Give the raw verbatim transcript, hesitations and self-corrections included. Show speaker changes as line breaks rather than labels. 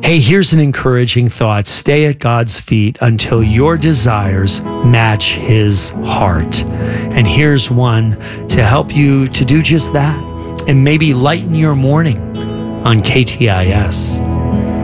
Hey, here's an encouraging thought. Stay at God's feet until your desires match his heart. And here's one to help you to do just that and maybe lighten your morning on K T I S.